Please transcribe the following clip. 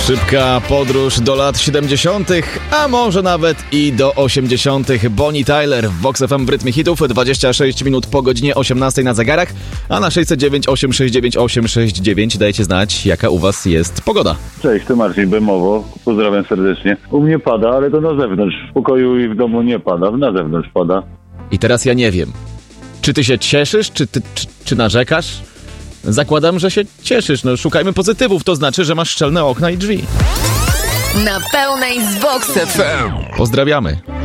Szybka podróż do lat 70., a może nawet i do 80. Bonnie Tyler w Vox FM w rytmie hitów. 26 minut po godzinie 18 na zegarach, a na 609 869 869 dajcie znać, jaka u was jest pogoda. Cześć, to Marcin Bemowo. Pozdrawiam serdecznie. U mnie pada, ale to na zewnątrz. W pokoju i w domu nie pada, na zewnątrz pada. I teraz ja nie wiem, czy ty się cieszysz, czy narzekasz? Zakładam, że się cieszysz. No, szukajmy pozytywów, to znaczy, że masz szczelne okna i drzwi. Na pełnej z Vox FM. Pozdrawiamy.